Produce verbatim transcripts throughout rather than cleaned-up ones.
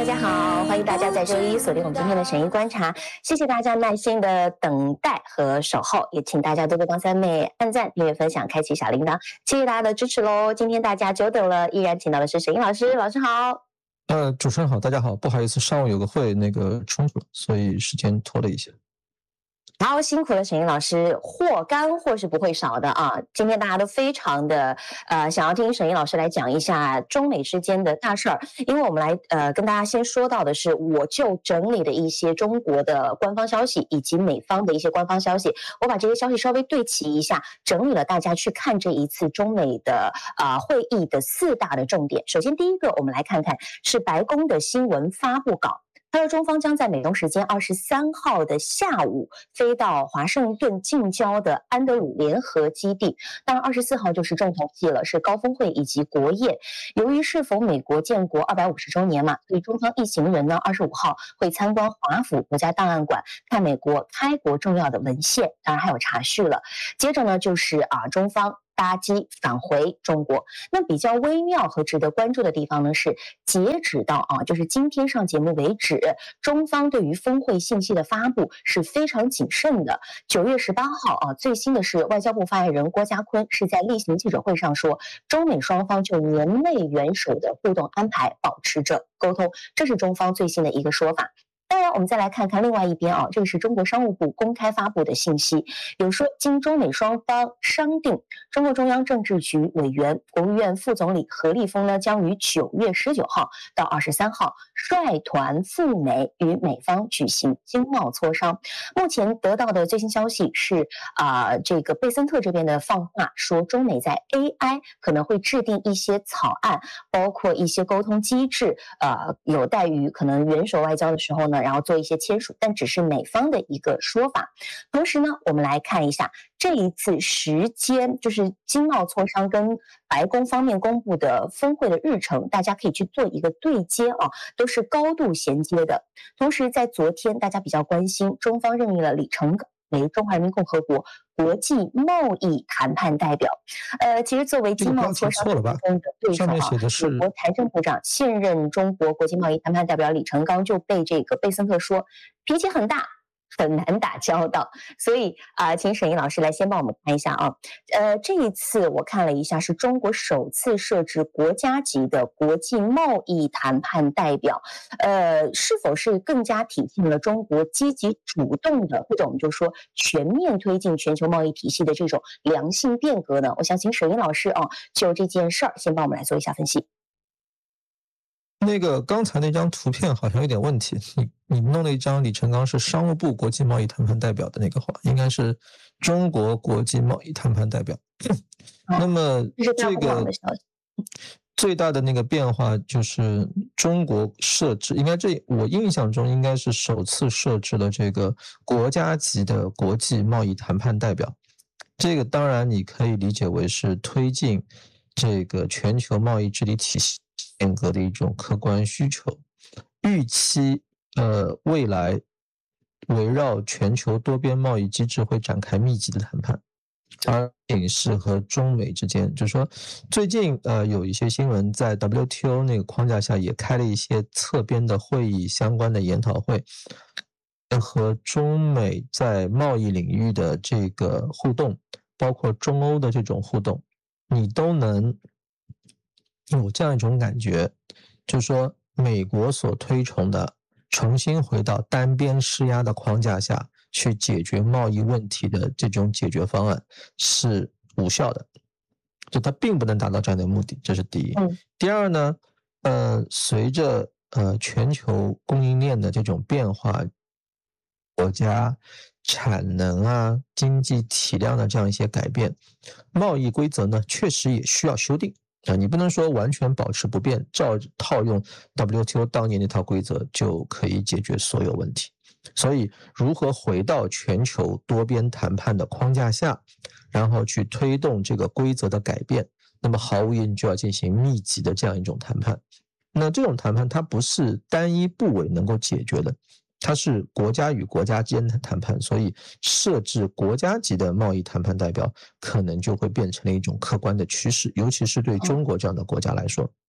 家好，欢迎大家在周一锁定我们今天的审议观察，谢谢大家耐心的等待和守候，也请大家多多帮三妹按赞、订阅、分享、开启小铃铛，谢谢大家的支持喽！今天大家久等了，依然请到的是沈英老师，老师好。 呃，主持人好，大家好，不好意思，上午有个会那个冲突了，所以时间拖了一些。 好，辛苦了沈英老师，货干货是不会少的啊！今天大家都非常的呃想要听沈英老师来讲一下中美之间的大事儿，因为我们来呃跟大家先说到的是，我就整理了一些中国的官方消息以及美方的一些官方消息，我把这些消息稍微对齐一下，整理了大家去看这一次中美的啊、呃、会议的四大的重点。首先第一个，我们来看看是白宫的新闻发布稿。他说，中方将在美东时间二十三号的下午飞到华盛顿近郊的安德鲁联合基地。当然，二十四号就是重头戏了，是高峰会以及国宴。由于是否美国建国二百五十周年嘛，所以中方一行人呢，二十五号会参观华府国家档案馆，看美国开国重要的文献，当然还有茶叙了。接着呢，就是啊，中方搭机返回中国。那比较微妙和值得关注的地方呢是，截止到啊，就是今天上节目为止，中方对于峰会信息的发布是非常谨慎的。九月十八号啊，最新的是外交部发言人郭家坤是在例行记者会上说，中美双方就年内元首的互动安排保持着沟通，这是中方最新的一个说法。当然，我们再来看看另外一边啊，这个是中国商务部公开发布的信息，有说经中美双方商定，中共中央政治局委员、国务院副总理何立峰呢，将于九月十九号到二十三号率团赴美与美方举行经贸磋商。目前得到的最新消息是啊、呃，这个贝森特这边的放话说，中美在 A I 可能会制定一些草案，包括一些沟通机制，呃，有待于可能元首外交的时候呢，然后做一些签署，但只是美方的一个说法。同时呢，我们来看一下这一次时间，就是经贸磋商跟白宫方面公布的峰会的日程，大家可以去做一个对接啊，都是高度衔接的。同时，在昨天大家比较关心，中方任命了李成钢为中华人民共和国国际贸易谈判代表。呃，其实作为经贸磋商中的对手啊，美国财政部长现任中国国际贸易谈判代表李成钢就被这个贝森特说脾气很大，很难打交道，所以啊、呃，请沈英老师来先帮我们看一下啊。呃，这一次我看了一下，是中国首次设置国家级的国际贸易谈判代表，呃，是否是更加体现了中国积极主动的，或者我们就说全面推进全球贸易体系的这种良性变革呢？我想请沈英老师啊，就这件事儿先帮我们来做一下分析。 那个刚才那张图片好像有点问题，你你弄了一张李成钢是商务部国际贸易谈判代表的那个话，应该是中国国际贸易谈判代表。那么这个最大的那个变化就是中国设置，应该这我印象中应该是首次设置了这个国家级的国际贸易谈判代表。这个当然你可以理解为是推进这个全球贸易治理体系变革的一种客观需求，预期呃未来围绕全球多边贸易机制会展开密集的谈判，而仅是和中美之间，就是说最近呃有一些新闻在 W T O 那个框架下也开了一些侧边的会议相关的研讨会，和中美在贸易领域的这个互动，包括中欧的这种互动，你都能有这样一种感觉，就是说美国所推崇的重新回到单边施压的框架下去解决贸易问题的这种解决方案是无效的，就它并不能达到这样的目的，这是第一。嗯、第二呢，呃，随着呃全球供应链的这种变化，国家产能啊、经济体量的这样一些改变，贸易规则呢确实也需要修订。啊，你不能说完全保持不变，照套用 W T O 当年那套规则就可以解决所有问题。所以，如何回到全球多边谈判的框架下，然后去推动这个规则的改变，那么毫无疑问就要进行密集的这样一种谈判。那这种谈判它不是单一部委能够解决的，它是国家与国家之间的谈判，所以设置国家级的贸易谈判代表可能就会变成了一种客观的趋势，尤其是对中国这样的国家来说。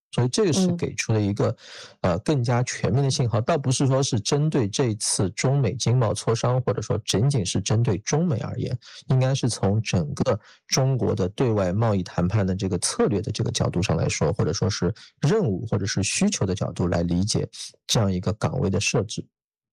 所以这个是给出了一个、嗯、呃更加全面的信号，倒不是说是针对这次中美经贸磋商，或者说仅仅是针对中美而言，应该是从整个中国的对外贸易谈判的这个策略的这个角度上来说，或者说是任务或者是需求的角度来理解这样一个岗位的设置。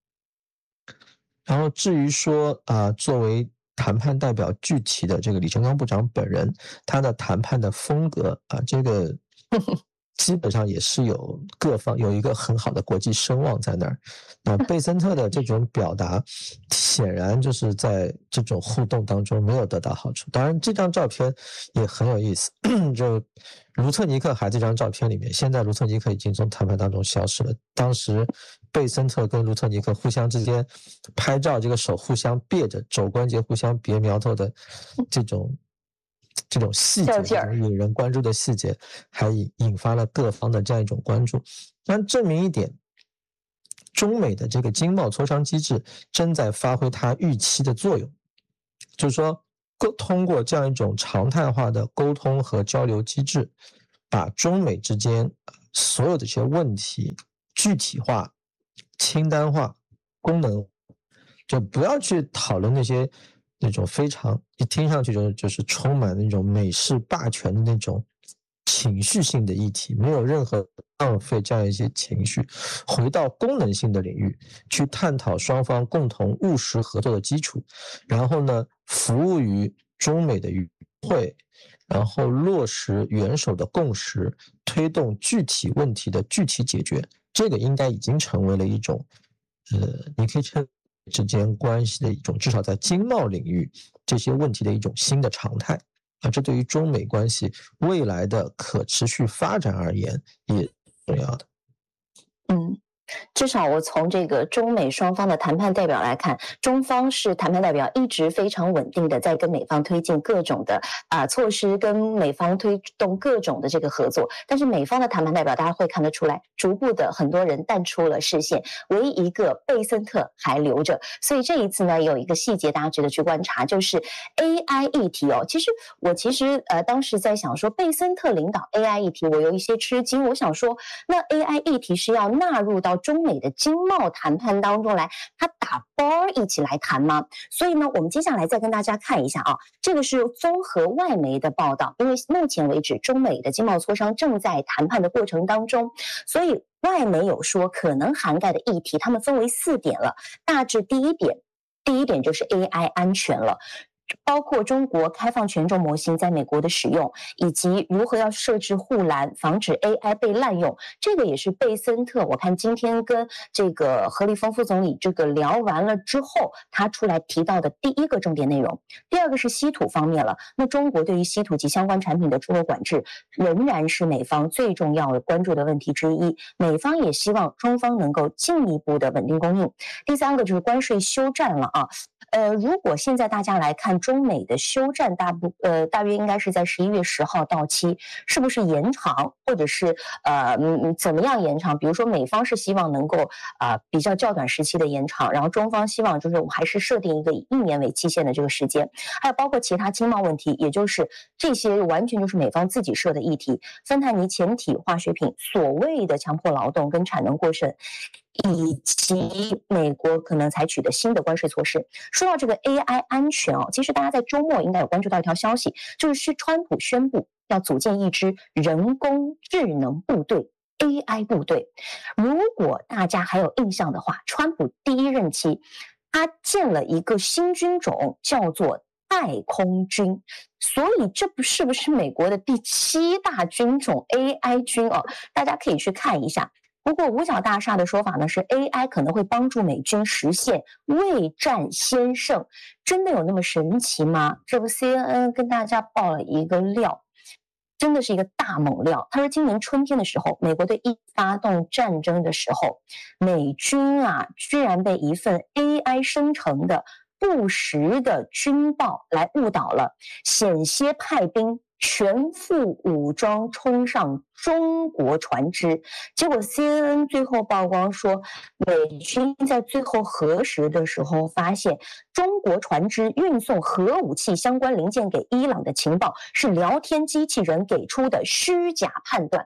然后至于说啊、呃，作为谈判代表具体的这个李成钢部长本人，他的谈判的风格啊，这个基本上也是有各方有一个很好的国际声望在那儿。那贝森特的这种表达，显然就是在这种互动当中没有得到好处。当然，这张照片也很有意思，就卢特尼克还这张照片里面，现在卢特尼克已经从谈判当中消失了。当时贝森特跟卢特尼克互相之间拍照，这个手互相别着，肘关节互相别苗头的这种。这种细节，这种引人关注的细节，还引引发了各方的这样一种关注。那证明一点，中美的这个经贸磋商机制正在发挥它预期的作用，就是说，通过这样一种常态化的沟通和交流机制，把中美之间所有的这些问题具体化、清单化、功能，就不要去讨论那些。那种非常一听上去就就是充满那种美式霸权的那种情绪性的议题，没有任何浪费这样一些情绪，回到功能性的领域去探讨双方共同务实合作的基础，然后呢，服务于中美的与会，然后落实元首的共识，推动具体问题的具体解决，这个应该已经成为了一种，呃，你可以称。之间关系的一种，至少在经贸领域这些问题的一种新的常态啊，这对于中美关系未来的可持续发展而言也重要的。 嗯。至少我从这个中美双方的谈判代表来看，中方是谈判代表一直非常稳定的在跟美方推进各种的啊、呃、措施，跟美方推动各种的这个合作。但是美方的谈判代表大家会看得出来，逐步的很多人淡出了视线，唯一一个贝森特还留着。所以这一次呢，有一个细节大家值得去观察，就是 A I 议题哦。其实我其实呃当时在想说，贝森特领导 A I 议题，我有一些吃惊。我想说，那 A I 议题是要纳入到中美的经贸谈判当中来，他打包一起来谈吗？所以呢，我们接下来再跟大家看一下啊，这个是综合外媒的报道，因为目前为止中美的经贸磋商正在谈判的过程当中，所以外媒有说可能涵盖的议题，他们分为四点了。大致第一点，第一点就是 A I 安全了。包括中国开放权重模型在美国的使用，以及如何要设置护栏，防止 A I 被滥用，这个也是贝森特。我看今天跟这个何立峰副总理这个聊完了之后，他出来提到的第一个重点内容。第二个是稀土方面了，那中国对于稀土及相关产品的出口管制仍然是美方最重要的关注的问题之一。美方也希望中方能够进一步的稳定供应。第三个就是关税休战了啊。呃，如果现在大家来看中美的休战大部呃大约应该是在十一月十号到期，是不是延长，或者是呃嗯怎么样延长？比如说美方是希望能够啊、呃、比较较短时期的延长，然后中方希望就是我们还是设定一个以一年为期限的这个时间，还有包括其他经贸问题，也就是这些完全就是美方自己设的议题，芬太尼前体化学品所谓的强迫劳动跟产能过剩。以及美国可能采取的新的关税措施。说到这个 A I 安全哦，其实大家在周末应该有关注到一条消息，就是川普宣布要组建一支人工智能部队 A I 部队。如果大家还有印象的话，川普第一任期他建了一个新军种，叫做太空军，所以这不是不是美国的第七大军种 A I 军哦？大家可以去看一下。不过五角大厦的说法呢是 A I 可能会帮助美军实现未战先胜，真的有那么神奇吗？这不 C N N 跟大家爆了一个料，真的是一个大猛料。他说今年春天的时候，美国队一发动战争的时候，美军啊居然被一份 A I 生成的不实的军报来误导了，险些派兵全副武装冲上中国船只，结果 C N N 最后曝光说，美军在最后核实的时候发现，中国船只运送核武器相关零件给伊朗的情报是聊天机器人给出的虚假判断。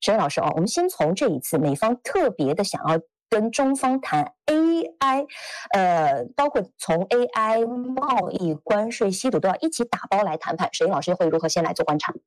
沈老师哦，我们先从这一次美方特别的想要跟中方谈 A I， 呃，包括从 A I 贸易、关税、稀土都要一起打包来谈判。沈老师会如何先来做观察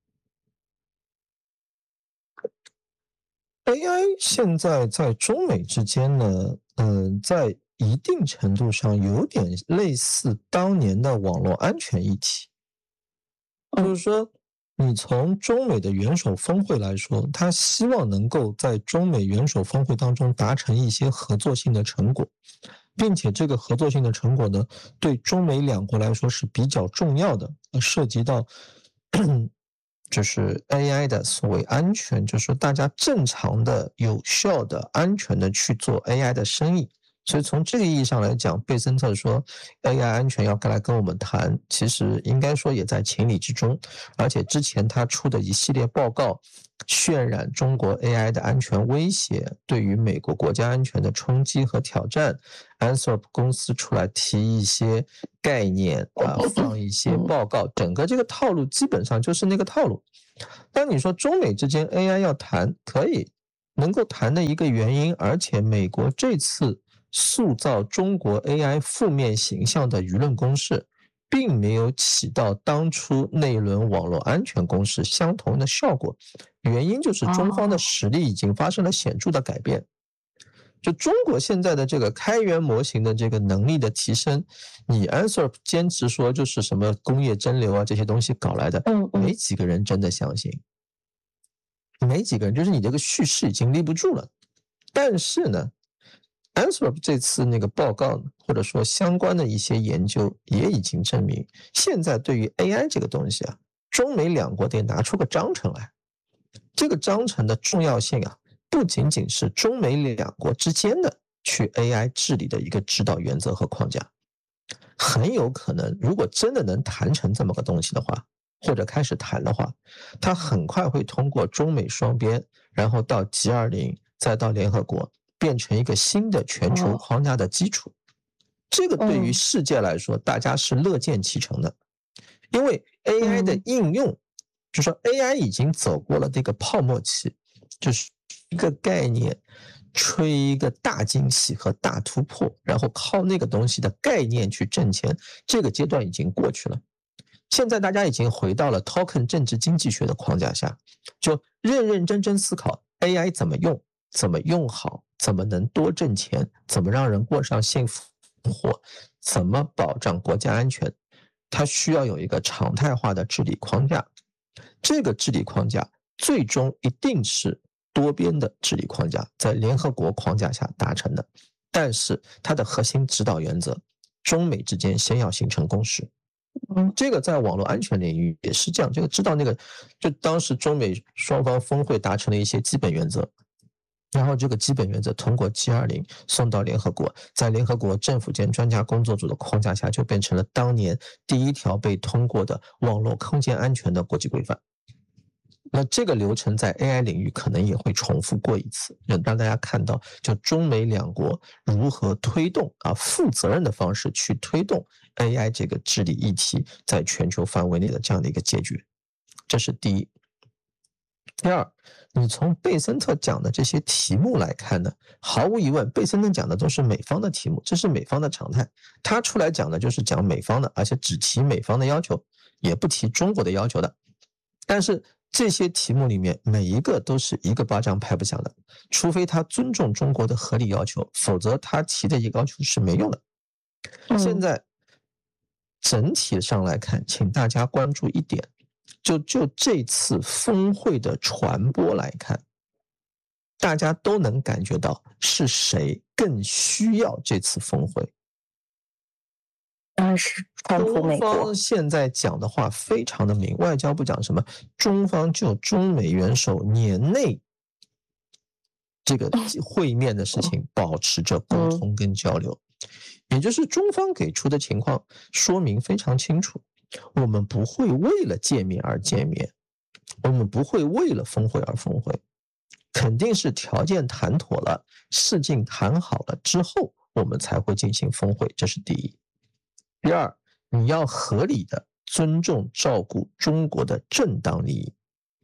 ？A I 现在在中美之间呢，嗯、呃，在一定程度上有点类似当年的网络安全议题，就是说，你从中美的元首峰会来说，他希望能够在中美元首峰会当中达成一些合作性的成果，并且这个合作性的成果呢，对中美两国来说是比较重要的，涉及到就是 A I 的所谓安全，就是说大家正常的、有效的、安全的去做 A I 的生意。所以从这个意义上来讲，贝森特说 A I 安全要来跟我们谈，其实应该说也在情理之中。而且之前他出的一系列报告，渲染中国 A I 的安全威胁对于美国国家安全的冲击和挑战， Anthropic 公司出来提一些概念啊，放一些报告，整个这个套路基本上就是那个套路。当你说中美之间 A I 要谈，可以能够谈的一个原因，而且美国这次塑造中国 A I 负面形象的舆论攻势，并没有起到当初那轮网络安全攻势相同的效果。原因就是中方的实力已经发生了显著的改变。就中国现在的这个开源模型的这个能力的提升，你 Anthropic 坚持说就是什么工业真流啊这些东西搞来的，没几个人真的相信，没几个人，就是你这个叙事已经立不住了。但是呢Anthropic 这次那个报告或者说相关的一些研究也已经证明，现在对于 A I 这个东西啊，中美两国得拿出个章程来。这个章程的重要性啊，不仅仅是中美两国之间的去 A I 治理的一个指导原则和框架，很有可能如果真的能谈成这么个东西的话，或者开始谈的话，它很快会通过中美双边，然后到 G 二十， 再到联合国，变成一个新的全球框架的基础。这个对于世界来说，大家是乐见其成的，因为 A I 的应用，就说 A I 已经走过了这个泡沫期，就是一个概念吹一个大惊喜和大突破，然后靠那个东西的概念去挣钱，这个阶段已经过去了。现在大家已经回到了 token 政治经济学的框架下，就认认真真思考 A I 怎么用，怎么用好，怎么能多挣钱，怎么让人过上幸福活，怎么保障国家安全，它需要有一个常态化的治理框架。这个治理框架最终一定是多边的治理框架，在联合国框架下达成的，但是它的核心指导原则，中美之间先要形成共识。这个在网络安全领域也是这样，这个知道那个，就当时中美双方峰会达成了一些基本原则，然后这个基本原则通过 G 二十 送到联合国，在联合国政府间专家工作组的框架下，就变成了当年第一条被通过的网络空间安全的国际规范。那这个流程在 A I 领域可能也会重复过一次，让大家看到就中美两国如何推动啊负责任的方式去推动 A I 这个治理议题在全球范围内的这样的一个解决，这是第一。第二，你从贝森特讲的这些题目来看呢，毫无疑问，贝森特讲的都是美方的题目，这是美方的常态。他出来讲的就是讲美方的，而且只提美方的要求，也不提中国的要求的。但是这些题目里面每一个都是一个巴掌拍不响的，除非他尊重中国的合理要求，否则他提的一个要求是没用的。现在整体上来看，请大家关注一点，就就这次峰会的传播来看，大家都能感觉到是谁更需要这次峰会。 当然是川普美国。 中方现在讲的话非常的明，外交部讲什么，中方就中美元首年内这个会面的事情保持着沟通跟交流，也就是中方给出的情况说明非常清楚，我们不会为了见面而见面，我们不会为了峰会而峰会，肯定是条件谈妥了，事情谈好了之后，我们才会进行峰会，这是第一。第二，你要合理的尊重照顾中国的正当利益，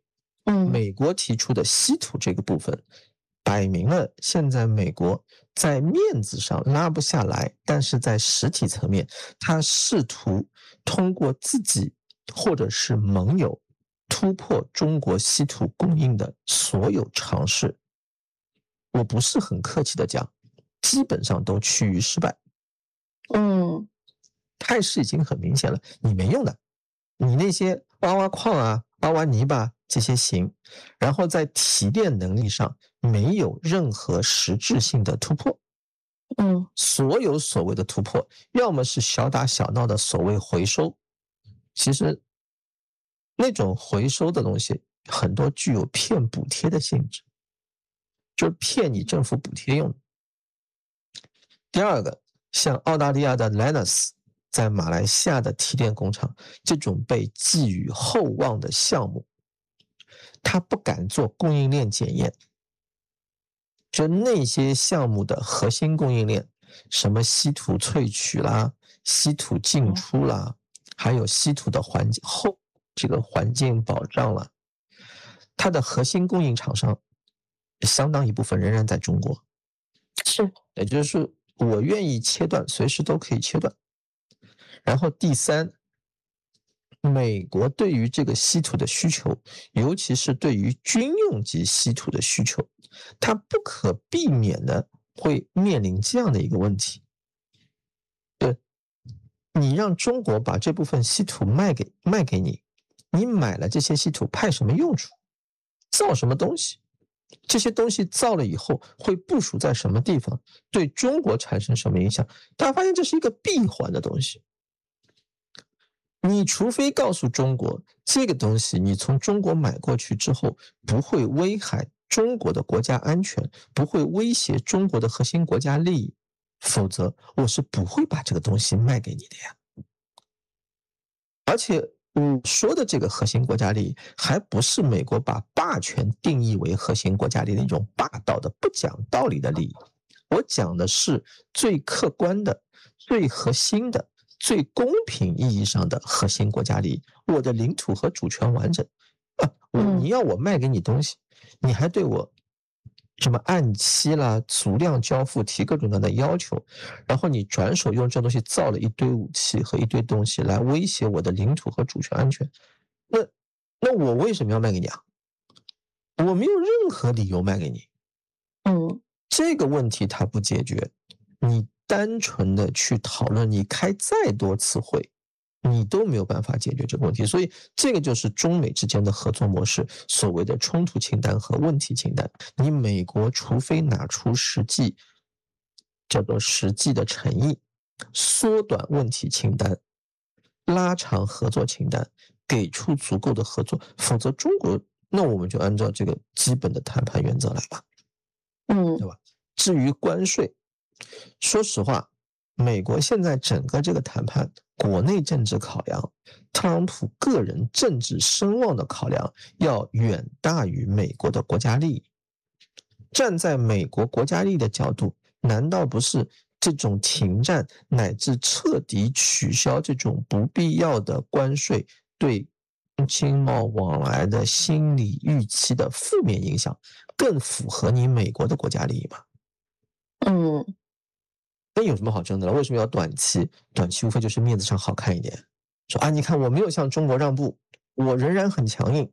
嗯美国提出的稀土这个部分，摆明了现在美国在面子上拉不下来，但是在实体层面，他试图通过自己或者是盟友突破中国稀土供应的所有尝试，我不是很客气的讲，基本上都趋于失败。 嗯， 态势已经很明显了，你没用的，你那些挖挖矿啊、挖挖泥巴这些行，然后在提炼能力上没有任何实质性的突破。 嗯， 所有所谓的突破，要么是小打小闹的所谓回收，其实那种回收的东西很多具有骗补贴的性质，就是骗你政府补贴用的。第二个，像澳大利亚的 Lynas 在马来西亚的提炼工厂，这种被寄予厚望的项目，他不敢做供应链检验，就那些项目的核心供应链，什么稀土萃取啦、稀土进出啦，还有稀土的环境后这个环境保障啦，它的核心供应厂商相当一部分仍然在中国。 是， 也就是说，我愿意切断，随时都可以切断。然后第三，美国对于这个稀土的需求，尤其是对于军用级稀土的需求，它不可避免的会面临这样的一个问题：对，你让中国把这部分稀土卖给卖给你，你买了这些稀土派什么用处？造什么东西？这些东西造了以后会部署在什么地方？对中国产生什么影响？大家发现这是一个闭环的东西。你除非告诉中国，这个东西你从中国买过去之后，不会危害中国的国家安全，不会威胁中国的核心国家利益，否则我是不会把这个东西卖给你的呀。而且我说的这个核心国家利益，还不是美国把霸权定义为核心国家利益的一种霸道的、不讲道理的利益。我讲的是最客观的、最核心的、最公平意义上的核心国家利益。我的领土和主权完整啊！我你要我卖给你东西，你还对我什么按期啦、足量交付提各种各样的要求，然后你转手用这东西造了一堆武器和一堆东西来威胁我的领土和主权安全，那那我为什么要卖给你啊？我没有任何理由卖给你。 嗯， 这个问题它不解决，你单纯的去讨论，你开再多次会，你都没有办法解决这个问题。所以这个就是中美之间的合作模式，所谓的冲突清单和问题清单。你美国除非拿出实际叫做实际的诚意，缩短问题清单，拉长合作清单，给出足够的合作，否则中国那我们就按照这个基本的谈判原则来吧。 嗯， 对吧？至于关税，说实话，美国现在整个这个谈判，国内政治考量，特朗普个人政治声望的考量，要远大于美国的国家利益。站在美国国家利益的角度，难道不是这种停战乃至彻底取消这种不必要的关税对经贸往来的心理预期的负面影响，更符合你美国的国家利益吗？ 嗯， 那有什么好争的了？为什么要短期？短期无非就是面子上好看一点，说啊，你看我没有向中国让步，我仍然很强硬。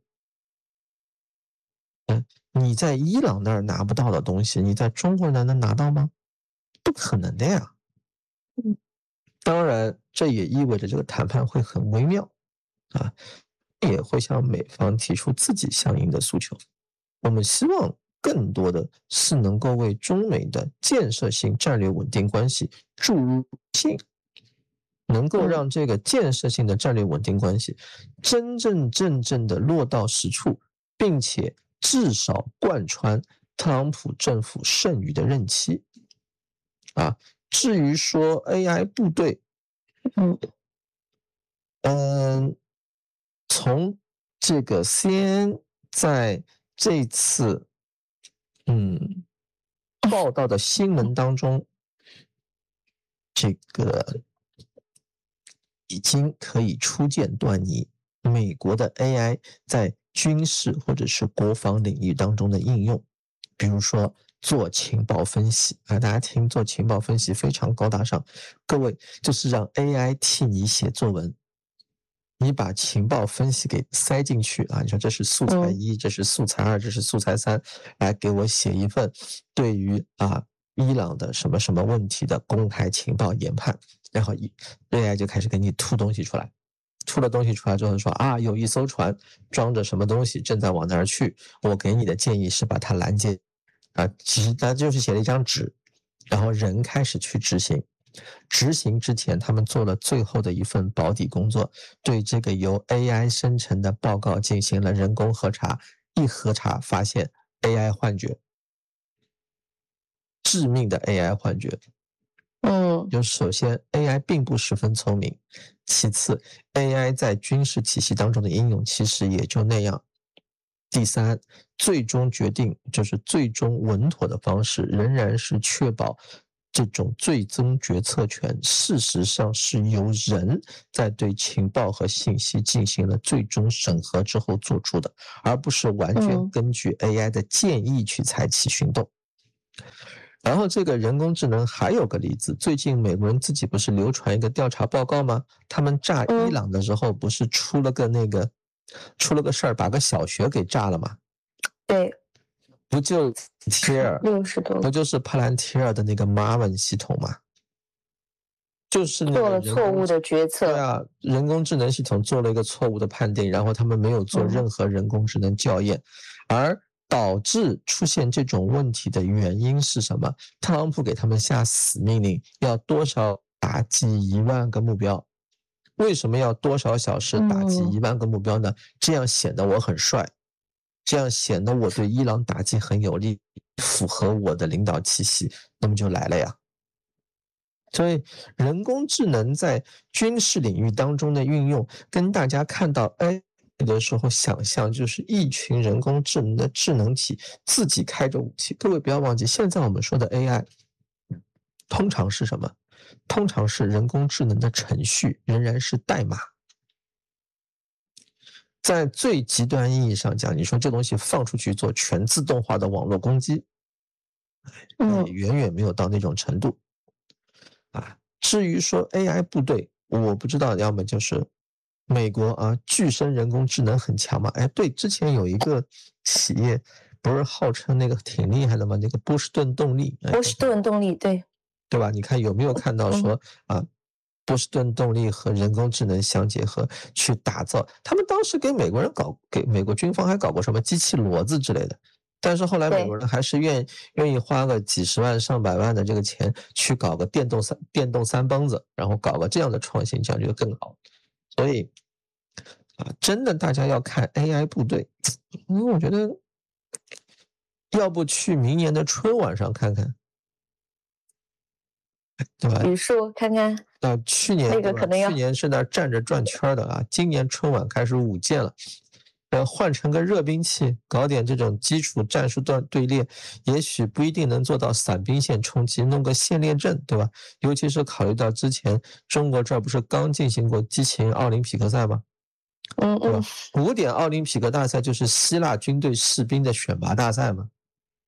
嗯，你在伊朗那儿拿不到的东西，你在中国那能拿到吗？不可能的呀。 嗯， 当然，这也意味着这个谈判会很微妙啊。也会向美方提出自己相应的诉求。我们希望更多的是能够为中美的建设性战略稳定关系注入性，能够让这个建设性的战略稳定关系真真正正的落到实处，并且至少贯穿特朗普政府剩余的任期。啊，至于说 A I 部队， 嗯嗯。从这个 C N N 在这次嗯报道的新闻当中，这个已经可以初见端倪，美国的 A I 在军事或者是国防领域当中的应用，比如说做情报分析啊，大家听做情报分析非常高大上，各位就是让 A I 替你写作文，你把情报分析给塞进去啊，你说这是素材一，这是素材二，这是素材三，来给我写一份对于啊伊朗的什么什么问题的公开情报研判，然后 A I 就开始给你吐东西出来。出了东西出来之后说啊，有一艘船装着什么东西正在往那儿去，我给你的建议是把它拦截啊，其实他就是写了一张纸，然后人开始去执行。执行之前他们做了最后的一份保底工作，对这个由 A I 生成的报告进行了人工核查，一核查发现 A I 幻觉，致命的 A I 幻觉。 嗯， 就首先 A I 并不十分聪明，其次 A I 在军事体系当中的应用其实也就那样。第三，最终决定就是最终稳妥的方式仍然是确保这种最终决策权事实上是由人在对情报和信息进行了最终审核之后做出的，而不是完全根据 A I 的建议去采取行动。然后这个人工智能还有个例子，最近美国人自己不是流传一个调查报告吗？他们炸伊朗的时候不是出了个那个出了个事儿，把个小学给炸了吗？ 对， 不就贴尔六十多， 不就是帕兰提尔的那个 Maven 系统吗？就是那个做了错误的决策。 对啊，人工智能系统做了一个错误的判定，然后他们没有做任何人工智能校验，嗯、而导致出现这种问题的原因是什么？特朗普给他们下死命令，要多少打击一万个目标。为什么要多少小时打击一万个目标呢？嗯、这样显得我很帅，这样显得我对伊朗打击很有利，符合我的领导气息，那么就来了呀。所以人工智能在军事领域当中的运用，跟大家看到 A I 的时候想象就是一群人工智能的智能体自己开着武器。各位不要忘记，现在我们说的 A I 通常是什么？通常是人工智能的程序仍然是代码。在最极端意义上讲，你说这东西放出去做全自动化的网络攻击，嗯，远远没有到那种程度。啊，至于说 A I 部队，我不知道，要么就是美国啊，具身人工智能很强嘛？哎，对，之前有一个企业不是号称那个挺厉害的吗？那个波士顿动力， 波士顿动力，对， 对吧？你看有没有看到说、嗯、啊，波士顿动力和人工智能相结合，去打造？他们当时给美国人搞，给美国军方还搞过什么机器骡子之类的。但是后来美国人还是愿意愿意花个几十万上百万的这个钱去搞个电动三电动三蹦子，然后搞个这样的创新，这样就更好。所以啊，真的大家要看 A I 部队，因为我觉得要不去明年的春晚上看看，对吧？ 语数看看。 啊，去年那个可能要去年是那站着转圈的啊，今年春晚开始舞剑了。呃，换成个热兵器，搞点这种基础战术段队列，也许不一定能做到散兵线冲击，弄个线列阵，对吧？尤其是考虑到之前中国这儿不是刚进行过激情奥林匹克赛吗？ 嗯嗯， 古典奥林匹克大赛就是希腊军队士兵的选拔大赛嘛。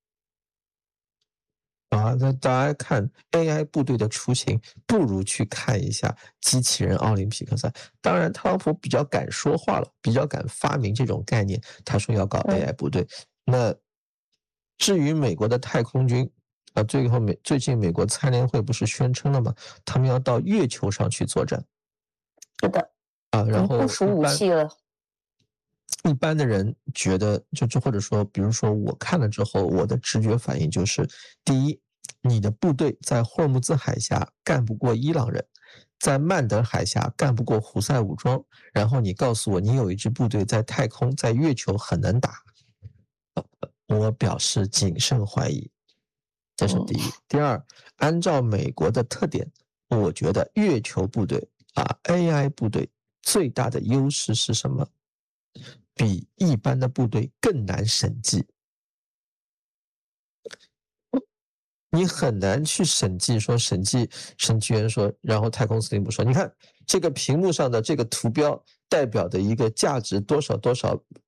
啊，那大家看 A I 部队的雏形，不如去看一下机器人奥林匹克赛。当然，特朗普比较敢说话了，比较敢发明这种概念。他说要搞 A I 部队。嗯、那至于美国的太空军，啊，最后美最近美国参联会不是宣称了吗？他们要到月球上去作战。 是的。 啊，然后部署武器了。 一般的人觉得，就就或者说，比如说我看了之后，我的直觉反应就是：第一，你的部队在霍尔木兹海峡干不过伊朗人，在曼德海峡干不过胡塞武装，然后你告诉我，你有一支部队在太空、在月球很能打，我表示谨慎怀疑。这是第一。第二，按照美国的特点，我觉得月球部队啊 ，A I 部队最大的优势是什么？比一般的部队更难审计，你很难去审计。说审计审计员说，然后太空司令部说，你看这个屏幕上的这个图标代表的一个价值多少多少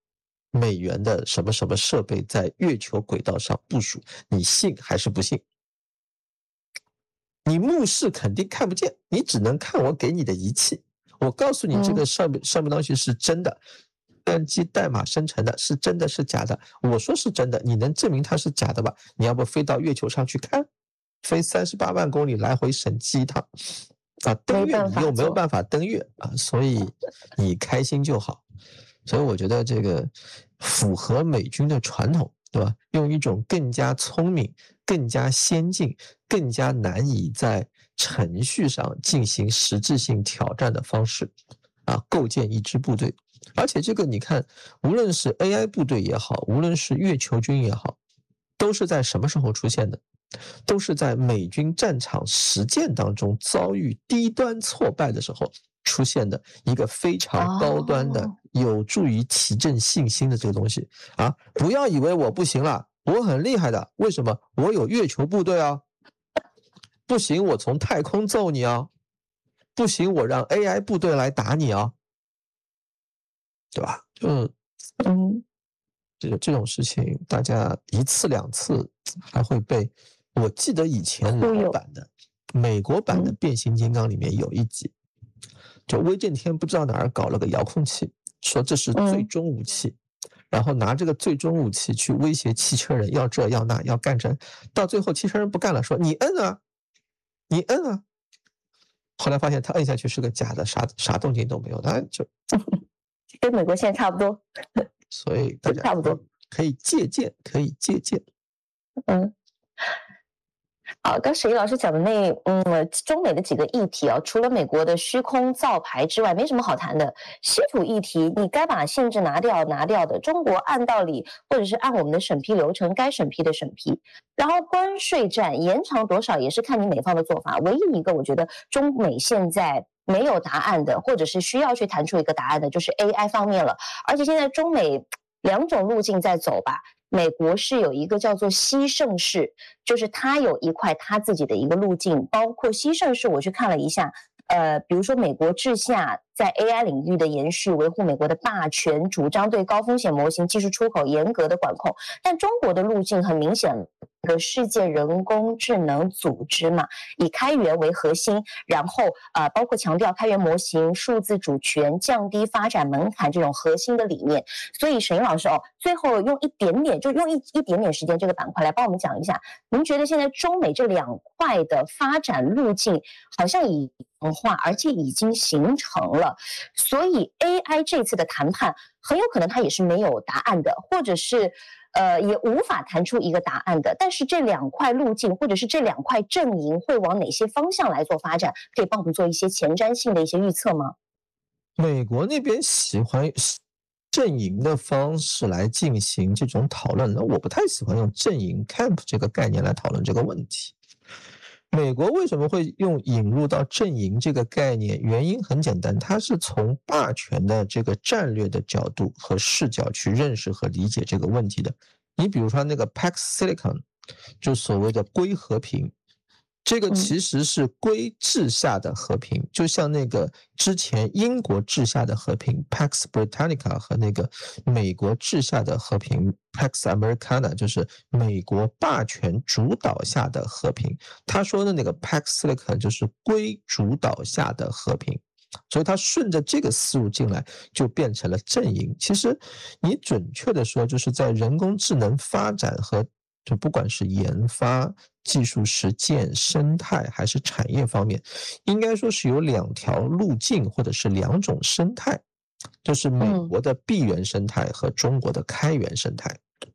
美元的什么什么设备在月球轨道上部署，你信还是不信？你目视肯定看不见，你只能看我给你的仪器。我告诉你这个上面上面东西是真的，计算机代码生成的是真的是假的？我说是真的，你能证明它是假的吧？你要不飞到月球上去看，飞三十八万公里来回审计一趟啊，登月你又没有办法登月啊，所以你开心就好。所以我觉得这个符合美军的传统，对吧？用一种更加聪明、更加先进、更加难以在程序上进行实质性挑战的方式啊，构建一支部队。而且这个你看，无论是 A I 部队也好，无论是月球军也好，都是在什么时候出现的？都是在美军战场实践当中遭遇低端挫败的时候出现的一个非常高端的、有助于提振信心的这个东西啊！不要以为我不行了，我很厉害的，为什么？我有月球部队啊！不行，我从太空揍你啊！不行，我让 A I 部队来打你啊！对吧？就嗯，这这种事情，大家一次两次还会被。我记得以前老版的美国版的变形金刚里面有一集，就威震天不知道哪儿搞了个遥控器，说这是最终武器，然后拿这个最终武器去威胁汽车人，要这要那要干这，到最后汽车人不干了，说你摁啊，你摁啊，后来发现他摁下去是个假的，啥啥动静都没有，他就跟美国现在差不多， 所以大家差不多可以借鉴，可以借鉴， 嗯。好，刚沈毅老师讲的那嗯中美的几个议题啊，除了美国的虚空造牌之外，没什么好谈的。稀土议题，你该把限制拿掉拿掉的，中国按道理或者是按我们的审批流程该审批的审批。然后关税战延长多少也是看你美方的做法。唯一一个我觉得中美现在没有答案的，或者是需要去谈出一个答案的，就是 A I 方面了。而且现在中美两种路径在走吧。美国是有一个叫做西盛世，就是它有一块它自己的一个路径，包括西盛世我去看了一下，呃，比如说美国治下在 A I 领域的延续，维护美国的霸权，主张对高风险模型技术出口严格的管控。但中国的路径很明显，的世界人工智能组织嘛，以开源为核心，然后呃，包括强调开源模型、数字主权、降低发展门槛这种核心的理念。所以沈毅老师哦，最后用一点点，就用一一点点时间这个板块来帮我们讲一下，您觉得现在中美这两块的发展路径好像已融化，而且已经形成了，所以 A I 这次的谈判很有可能它也是没有答案的，或者是呃也无法谈出一个答案的。但是这两块路径或者是这两块阵营会往哪些方向来做发展？可以帮我们做一些前瞻性的一些预测吗？ 美国那边喜欢阵营的方式来进行这种讨论，那我不太喜欢用阵营 camp 这个概念来讨论这个问题。美国为什么会用引入到阵营这个概念？原因很简单，它是从霸权的这个战略的角度和视角去认识和理解这个问题的。你比如说那个 Pax Silicon， 就所谓的硅和平，这个其实是硅治下的和平，就像那个之前英国治下的和平 Pax Britannica 和那个美国治下的和平 Pax Americana， 就是美国霸权主导下的和平。他说的那个 Pax Silicon 就是硅主导下的和平，所以他顺着这个思路进来，就变成了阵营。其实你准确的说，就是在人工智能发展和就不管是研发、技术实践、生态还是产业方面，应该说是有两条路径或者是两种生态，就是美国的闭源生态和中国的开源生态。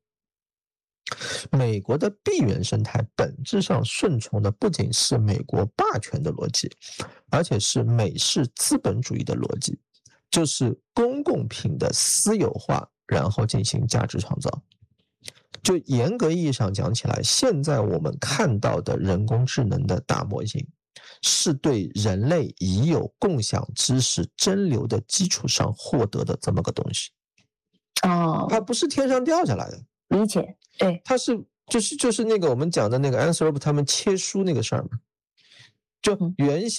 美国的闭源生态本质上顺从的不仅是美国霸权的逻辑，而且是美式资本主义的逻辑，就是公共品的私有化，然后进行价值创造。就严格意义上讲起来，现在我们看到的人工智能的大模型，是对人类已有共享知识真流的基础上获得的这么个东西。 哦， 它不是天上掉下来的。 理解，对， 它是就是就是那个我们讲的那个 Anthropic 他们切书那个事儿嘛，就原先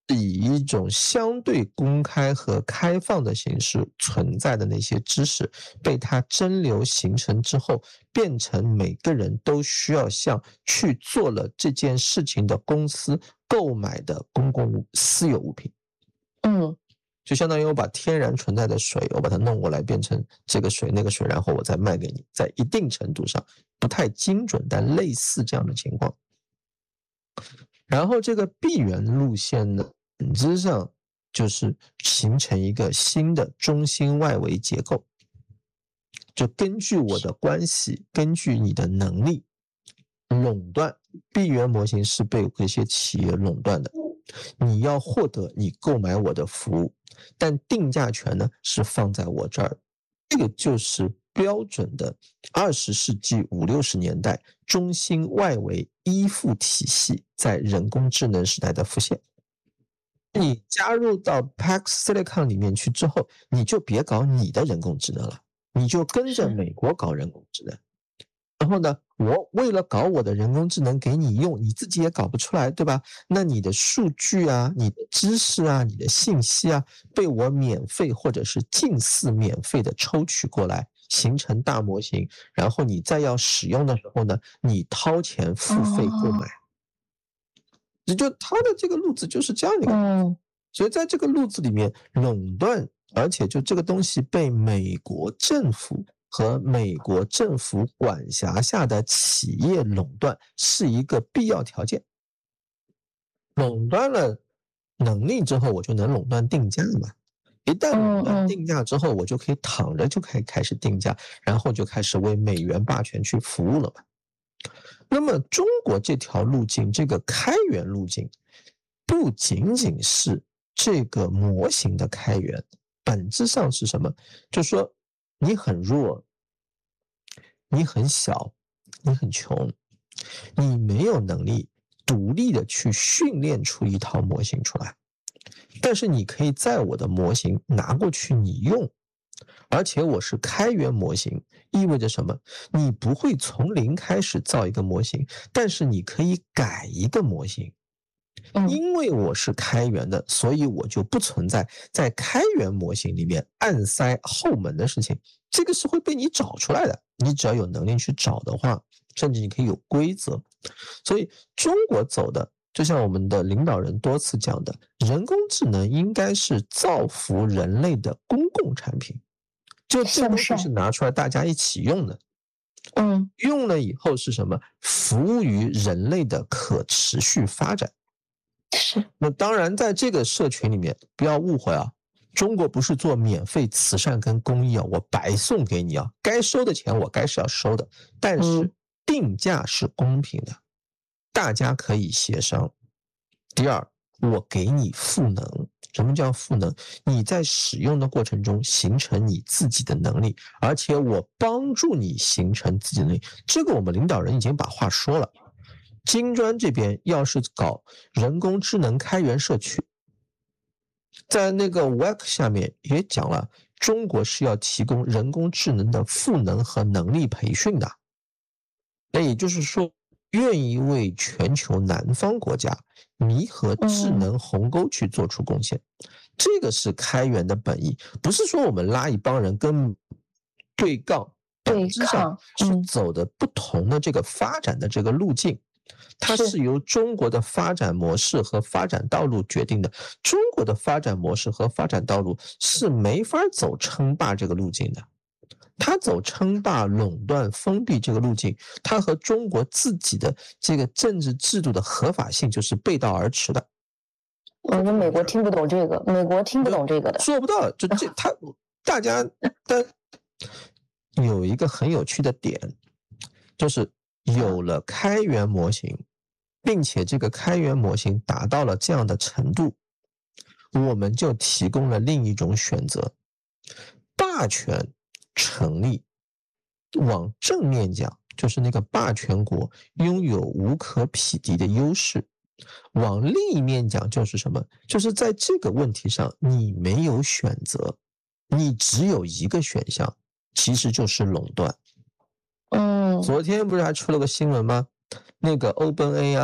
以一种相对公开和开放的形式存在的那些知识，被它蒸馏形成之后，变成每个人都需要向去做了这件事情的公司购买的公共物私有物品。 嗯， 就相当于我把天然存在的水，我把它弄过来变成这个水那个水，然后我再卖给你，在一定程度上不太精准，但类似这样的情况。然后这个闭源路线呢，本质上就是形成一个新的中心外围结构，就根据我的关系，根据你的能力垄断。闭源模型是被这些企业垄断的，你要获得你购买我的服务，但定价权呢是放在我这儿。这个就是标准的二十世纪五六十年代中心外围依附体系在人工智能时代的浮现。你加入到 Pax Silicon 里面去之后，你就别搞你的人工智能了，你就跟着美国搞人工智能。然后呢，我为了搞我的人工智能给你用，你自己也搞不出来，对吧？那你的数据啊，你的知识啊，你的信息啊，被我免费或者是近似免费的抽取过来，形成大模型，然后你再要使用的时候呢，你掏钱付费购买。也就它的这个路子就是这样的一个， 嗯， 所以在这个路子里面垄断，而且就这个东西被美国政府和美国政府管辖下的企业垄断是一个必要条件。垄断了能力之后，我就能垄断定价嘛。一旦垄断定价之后，我就可以躺着就可以开始定价，然后就开始为美元霸权去服务了嘛。那么中国这条路径，这个开源路径，不仅仅是这个模型的开源，本质上是什么？就是说你很弱，你很小，你很穷，你没有能力独立的去训练出一套模型出来，但是你可以在我的模型拿过去你用，而且我是开源模型，意味着什么？你不会从零开始造一个模型，但是你可以改一个模型。因为我是开源的，所以我就不存在在开源模型里面暗塞后门的事情，这个是会被你找出来的。你只要有能力去找的话，甚至你可以有规则。所以中国走的，就像我们的领导人多次讲的，人工智能应该是造福人类的公共产品，就这东西是拿出来大家一起用的。嗯，用了以后是什么？服务于人类的可持续发展。 是。 那当然，在这个社群里面，不要误会啊，中国不是做免费慈善跟公益啊，我白送给你啊，该收的钱我该是要收的，但是定价是公平的，大家可以协商。第二，我给你赋能。什么叫赋能？你在使用的过程中形成你自己的能力，而且我帮助你形成自己的能力。这个我们领导人已经把话说了。金砖这边要是搞人工智能开源社区，在那个 W E C 下面也讲了，中国是要提供人工智能的赋能和能力培训的。那也就是说，愿意为全球南方国家弥合智能鸿沟去做出贡献，这个是开源的本意，不是说我们拉一帮人跟对杠，本质上是走的不同的这个发展的这个路径。它是由中国的发展模式和发展道路决定的。中国的发展模式和发展道路是没法走称霸这个路径的。它走称霸、垄断、封闭这个路径，它和中国自己的这个政治制度的合法性就是背道而驰的。 我们美国听不懂这个，美国听不懂这个的， 做不到。就这，他大家但有一个很有趣的点，就是有了开源模型，并且这个开源模型达到了这样的程度，我们就提供了另一种选择。霸权成立，往正面讲，就是那个霸权国拥有无可匹敌的优势；往另一面讲，就是什么？就是在这个问题上，你没有选择，你只有一个选项，其实就是垄断。嗯，昨天不是还出了个新闻吗？那个 OpenAI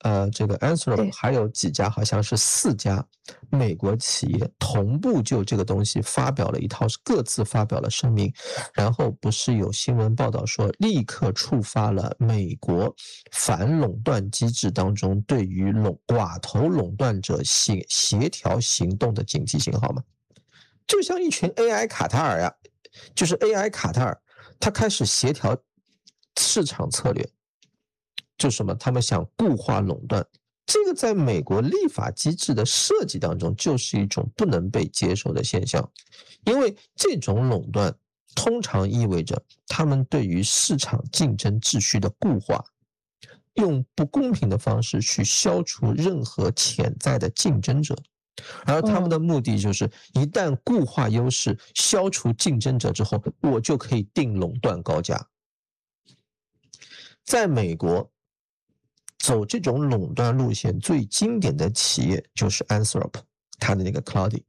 呃，这个 Anthropic 还有几家，好像是四家美国企业同步就这个东西发表了一套，各自发表了声明，然后不是有新闻报道说，立刻触发了美国反垄断机制当中对于垄寡头垄断者协协调行动的紧急信号吗？就像一群 A I 卡塔尔呀，就是 A I 卡塔尔，他开始协调市场策略。就什么？他们想固化垄断，这个在美国立法机制的设计当中，就是一种不能被接受的现象，因为这种垄断通常意味着他们对于市场竞争秩序的固化，用不公平的方式去消除任何潜在的竞争者，而他们的目的就是，一旦固化优势、消除竞争者之后，我就可以定垄断高价。在美国，走这种垄断路线最经典的企业就是 Anthropic， 它的那个 Claude，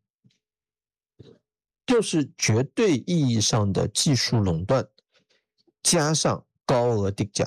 就是绝对意义上的技术垄断，加上高额定价。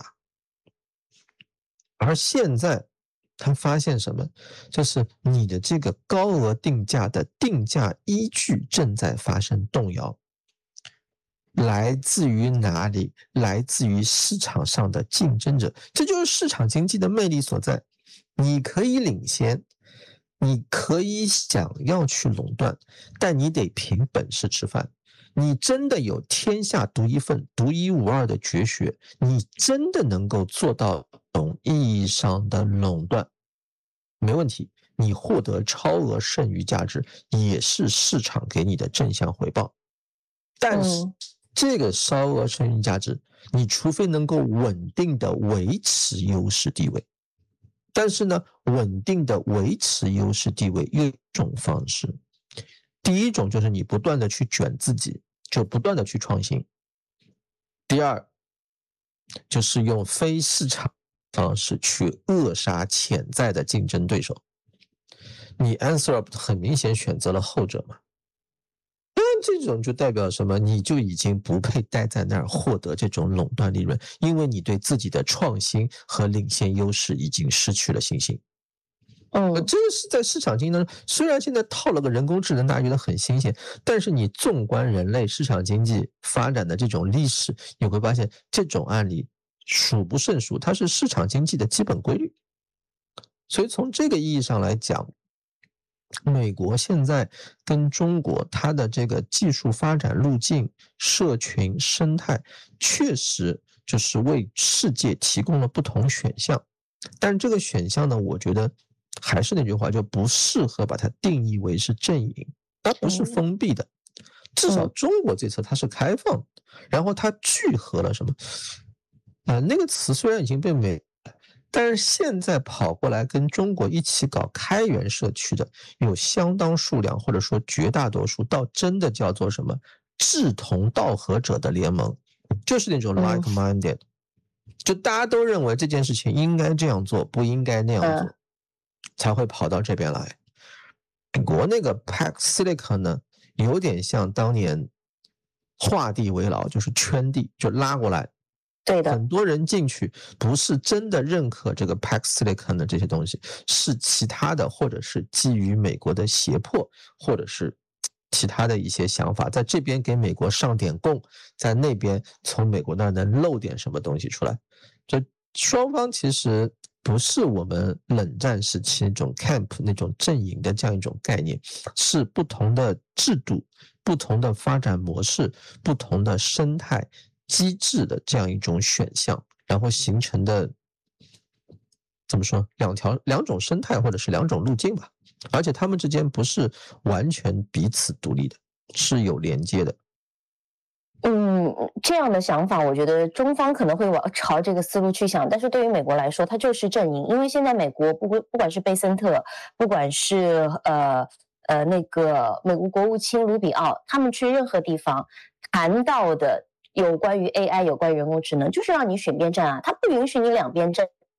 而现在他发现什么？就是你的这个高额定价的定价依据正在发生动摇。来自于哪里？来自于市场上的竞争者，这就是市场经济的魅力所在。你可以领先，你可以想要去垄断，但你得凭本事吃饭。你真的有天下独一份、独一无二的绝学，你真的能够做到懂意义上的垄断，没问题。你获得超额剩余价值，也是市场给你的正向回报。但是，嗯这个超额剩余价值，你除非能够稳定的维持优势地位，但是呢，稳定的维持优势地位有一种方式，第一种就是你不断的去卷自己，就不断的去创新；第二，就是用非市场方式去扼杀潜在的竞争对手。你 Anthropic 很明显选择了后者嘛。这种就代表什么？你就已经不配待在那儿获得这种垄断利润，因为你对自己的创新和领先优势已经失去了信心。嗯，这个是在市场竞争中，虽然现在套了个人工智能，大家觉得很新鲜，但是你纵观人类市场经济发展的这种历史，你会发现这种案例数不胜数，它是市场经济的基本规律。所以从这个意义上来讲，美国现在跟中国它的这个技术发展路径、社群生态，确实就是为世界提供了不同选项。但这个选项呢，我觉得还是那句话，就不适合把它定义为是阵营，它不是封闭的。至少中国这次它是开放的，然后它聚合了什么？呃，那个词虽然已经被美。但是现在跑过来跟中国一起搞开源社区的有相当数量，或者说绝大多数，倒真的叫做什么志同道合者的联盟，就是那种 like-minded， 就大家都认为这件事情应该这样做，不应该那样做，才会跑到这边来。美国那个 Pax Silicon 呢，有点像当年画地为牢，就是圈地，就拉过来。 对的， 很多人进去不是真的认可这个 Pax Silicon 的这些东西，是其他的，或者是基于美国的胁迫，或者是其他的一些想法，在这边给美国上点供，在那边从美国那儿能漏点什么东西出来。这双方其实不是我们冷战时期那种 camp 那种阵营的这样一种概念，是不同的制度、不同的发展模式、不同的生态机制的这样一种选项，然后形成的怎么说两条两种生态或者是两种路径吧，而且他们之间不是完全彼此独立的，是有连接的。 嗯，这样的想法，我觉得中方可能会往朝这个思路去想，但是对于美国来说，它就是阵营，因为现在美国不不管是贝森特，不管是呃呃那个美国国务卿卢比奥，他们去任何地方谈到的有关于 A I、有关于人工智能，就是让你选边站啊，他不允许你两边站。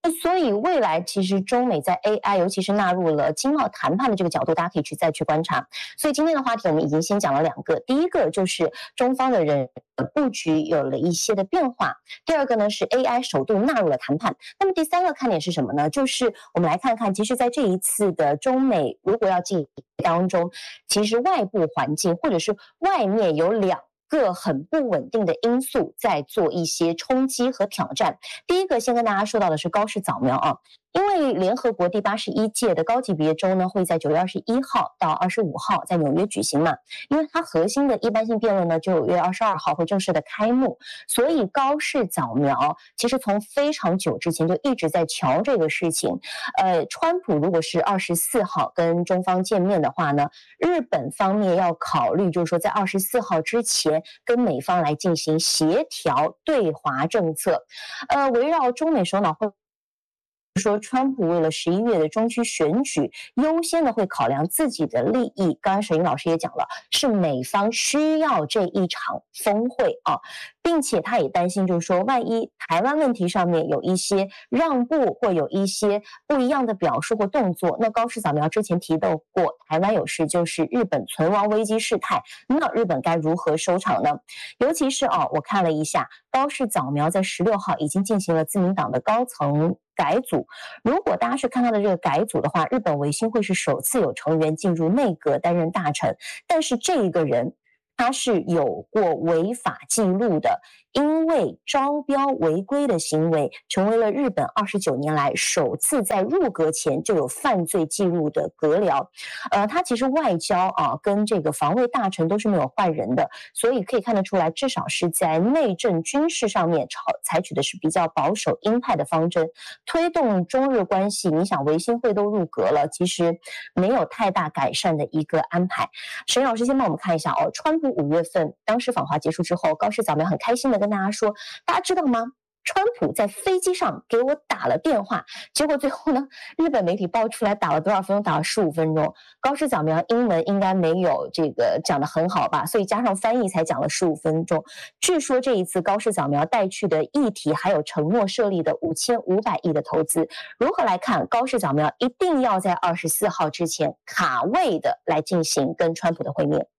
所以未来其实中美在 A I， 尤其是纳入了经贸谈判的这个角度，大家可以去再去观察。所以今天的话题我们已经先讲了两个，第一个就是中方的人布局有了一些的变化，第二个呢是 A I 首度纳入了谈判。那么第三个看点是什么呢？就是我们来看看，其实在这一次的中美如果要进当中，其实外部环境或者是外面有两个很不稳定的因素在做一些冲击和挑战。第一个先跟大家说到的是高市早苗啊，因为联合国第八十一届的高级别周呢会在九月二十一号到二十五号在纽约举行嘛，因为它核心的一般性辩论呢九月二十二号会正式的开幕，所以高市早苗其实从非常久之前就一直在瞧这个事情。呃，川普如果是二十四号跟中方见面的话呢，日本方面要考虑就是说在二十四号之前跟美方来进行协调对华政策。呃，围绕中美首脑会说川普为了十一月的中期选举优先的会考量自己的利益，刚刚沈云老师也讲了，是美方需要这一场峰会啊，并且他也担心就是说万一台湾问题上面有一些让步或有一些不一样的表述或动作，那高市早苗之前提到过台湾有事就是日本存亡危机事态，那日本该如何收场呢？尤其是啊，我看了一下高市早苗在十六号已经进行了自民党的高层改组，如果大家是看到的这个改组的话，日本维新会是首次有成员进入内阁担任大臣，但是这一个人他是有过违法记录的，因为招标违规的行为成为了日本二十九年来首次在入阁前就有犯罪记录的阁僚。呃，他其实外交啊跟这个防卫大臣都是没有换人的，所以可以看得出来至少是在内政军事上面采取的是比较保守鹰派的方针，推动中日关系。你想维新会都入阁了，其实没有太大改善的一个安排。沈老师先帮我们看一下哦，川普五月份当时访华结束之后，高市早苗很开心的跟大家说，大家知道吗？川普在飞机上给我打了电话，结果最后呢，日本媒体爆出来打了多少分钟？打了十五分钟。高市早苗英文应该没有这个讲得很好吧，所以加上翻译才讲了十五分钟。据说这一次高市早苗带去的议题还有承诺设立的五千五百亿的投资，如何来看？高市早苗一定要在二十四号之前卡位的来进行跟川普的会面。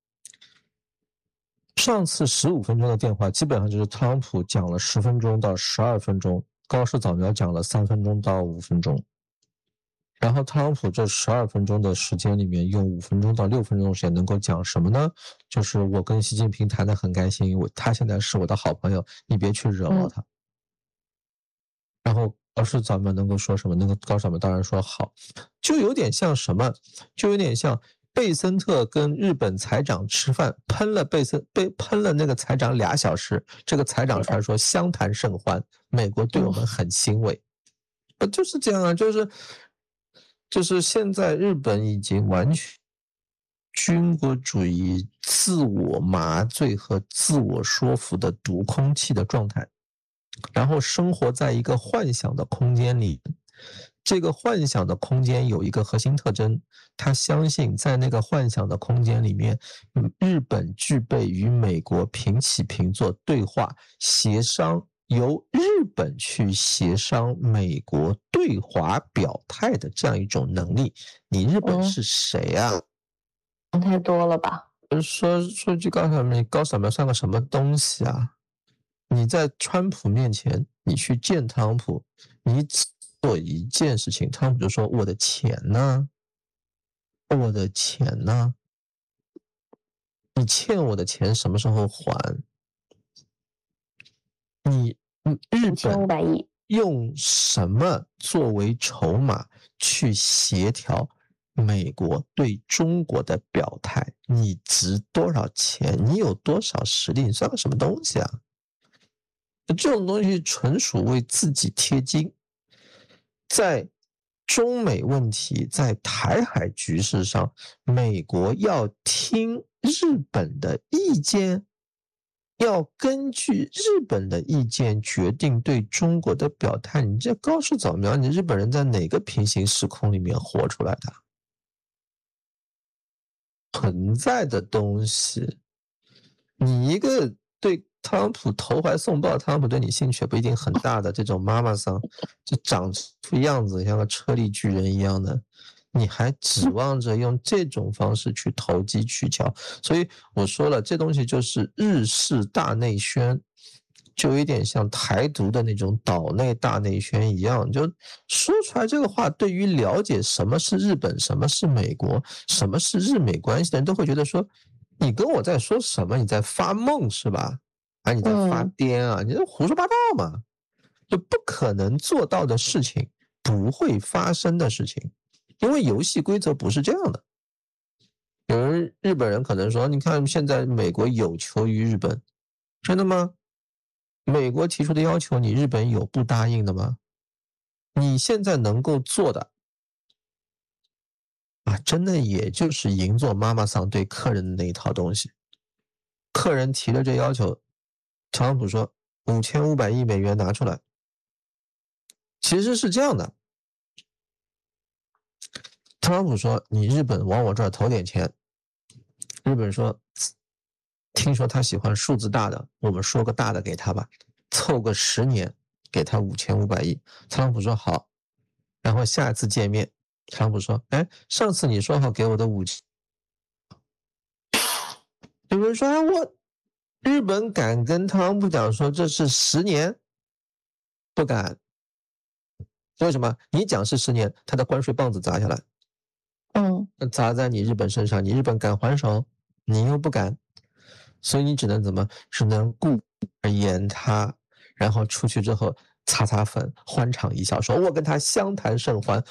上次十五分钟的电话基本上就是特朗普讲了十分钟到十二分钟，高市早苗讲了三分钟到五分钟，然后特朗普这十二分钟的时间里面用五分钟到六分钟的时间能够讲什么呢？就是我跟习近平谈得很开心，我他现在是我的好朋友，你别去惹毛他。嗯、然后高市早苗能够说什么？那个高市早苗当然说好，就有点像什么？就有点像贝森特跟日本财长吃饭，喷了贝森被喷了那个财长俩小时，这个财长出来说相谈甚欢，美国对我们很欣慰，不就是这样啊？就是就是现在日本已经完全军国主义自我麻醉和自我说服的读空气的状态，然后生活在一个幻想的空间里。这个幻想的空间有一个核心特征，他相信在那个幻想的空间里面，日本具备与美国平起平坐对话协商，由日本去协商美国对华表态的这样一种能力。你日本是谁啊？ 想太多了吧？ 说说句高小苗，高小苗算个什么东西啊？你在川普面前，你去见特朗普，你只做一件事情，特朗普就说我的钱呢？我的钱呢？你欠我的钱什么时候还？你日本用什么作为筹码去协调美国对中国的表态？你值多少钱？你有多少实力？你算个什么东西啊？这种东西纯属为自己贴金。在中美问题，在台海局势上，美国要听日本的意见，要根据日本的意见决定对中国的表态。你这高市早苗，你日本人在哪个平行时空里面活出来的？存在的东西，你一个对特朗普投怀送抱，特朗普对你兴趣也不一定很大的这种妈妈桑，就长出样子像个车力巨人一样的，你还指望着用这种方式去投机取巧？所以我说了，这东西就是日式大内宣，就有点像台独的那种岛内大内宣一样，就说出来这个话，对于了解什么是日本、什么是美国、什么是日美关系的人都会觉得说，你跟我在说什么？你在发梦是吧？啊，你在发癫啊？你在胡说八道嘛？就不可能做到的事情，不会发生的事情，因为游戏规则不是这样的。有人日本人可能说，你看现在美国有求于日本，真的吗？美国提出的要求，你日本有不答应的吗？你现在能够做的啊，真的也就是银座妈妈桑对客人的那一套东西。客人提了这要求，特朗普说五千五百亿美元拿出来。其实是这样的，特朗普说你日本往我这儿投点钱，日本说听说他喜欢数字大的，我们说个大的给他吧，凑个十年给他五千五百亿。特朗普说好，然后下一次见面，特朗普说哎，上次你说好给我的五千，有人说哎，我日本敢跟特朗普讲说这是十年？不敢。为什么？你讲是十年，他的关税棒子砸下来， 嗯， 砸在你日本身上，你日本敢还手？你又不敢，所以你只能怎么？只能顾而言他，然后出去之后擦擦粉，欢场一笑，说我跟他相谈甚欢。